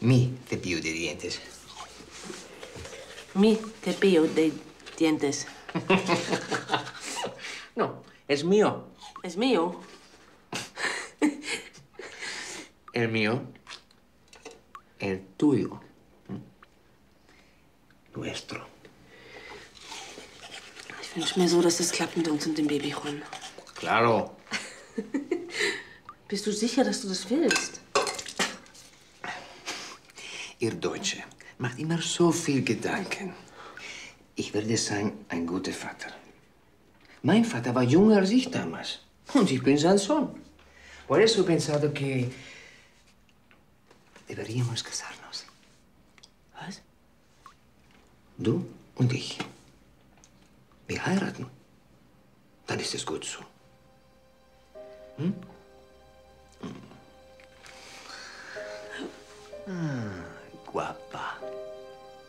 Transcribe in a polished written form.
Mi cepillo de dientes. Mi cepillo de dientes. No, es mío. ¿Es mío? El mío. El tuyo. Nuestro. Ich wünsche mir so, dass das klappt mit uns und dem Baby, Juan. Claro. Bist du sicher, dass du das willst? Ihr Deutsche macht immer so viel Gedanken. Ich werde sein ein guter Vater. Mein Vater war jünger als ich damals. Und ich bin sein Sohn. Por eso he pensado que deberíamos casarnos. Was? Du und ich. Wir heiraten. Dann ist es gut so. Hm? Guapa.